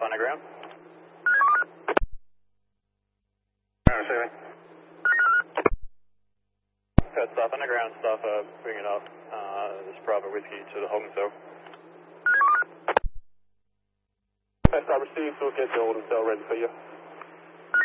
on the ground. Receiving. Pet stop on the ground, stop bringing up this Bravo Whiskey to the home zone. Pet stop received, we'll get the holding cell ready for you.